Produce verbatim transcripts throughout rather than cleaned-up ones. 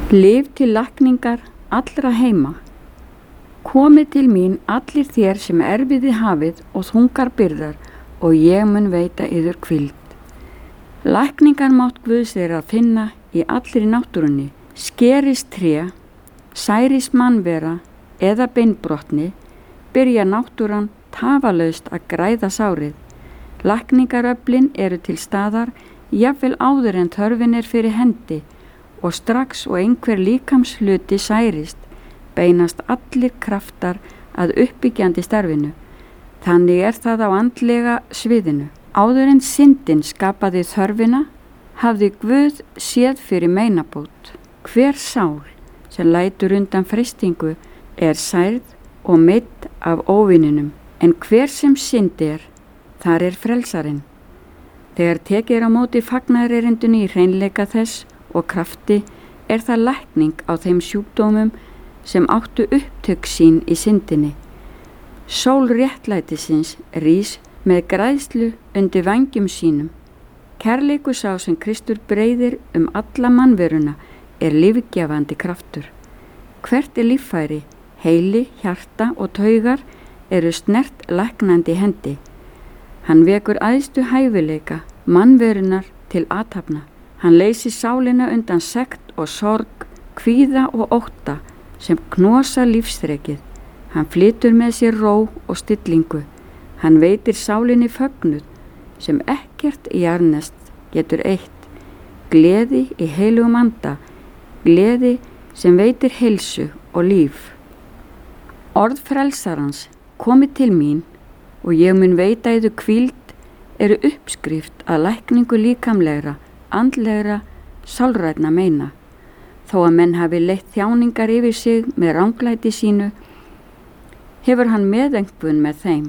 Lyf til lækningar allra heima. Komið til mín allir þér sem erfiði hafið og þungar byrðar og ég mun veita yður hvíld. Lækningar mátt Guðs er að finna í allri náttúrunni. Skerist tré, særist mannvera eða beinbrotni, byrja náttúran tafalaust að græða sárið. Lækningaröflin eru til staðar, jafnvel áður en þörfin er fyrir hendi og strax og einhver líkamshluti særist, beinast allir kraftar að uppbyggjandi starfinu. Þannig er það á andlega sviðinu. Áður en syndin skapaði þörfina, hafði Guð séð fyrir meinabót. Hver sál sem lætur undan freistingu er særð og meidd af óvininum, en hver sem syndi er, þar er frelsarinn. Þegar tekið er á móti fagnaðarerindunni í hreinleika þess og krafti, er það lækning á þeim sjúkdómum sem áttu upptök sín í syndinni. Sól réttlætisins rís með græðslu undir vængjum sínum. Kærleikur sá sem Kristur breiðir um alla mannveruna er lífgjafandi kraftur. Hvert er líffæri, heili, hjarta og taugar eru snert læknandi hendi. Hann vekur æðstu hæfileika mannverunar til athafna. Hann leysir sálina undan sekt og sorg, kvíða og ótta sem knosa lífsþrekið. Hann flytur með sér ró og stillingu. Hann veitir sálinni fögnuð sem ekkert jarðnest getur eitt. Gleði í heilugum anda, gleði sem veitir heilsu og líf. Orð frelsarans komið til mín og ég mun veita yður hvíld eru uppskrift að lækningu líkamlegra, andlegra, sálrænna meina. Þó að menn hafi leitt þjáningar yfir sig með ranglæti sínu, hefur hann meðengbun með þeim.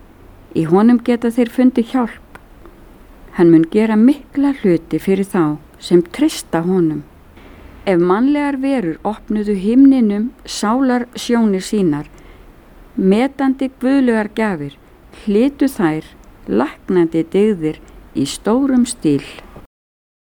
Í honum geta þeir fundið hjálp. Hann mun gera mikla hluti fyrir þá sem treysta honum. Ef mannlegar verur opnuðu himninum sálar sjónir sínar, metandi guðlegar gjafir, hlytu þær læknandi dygðir í stórum stíl.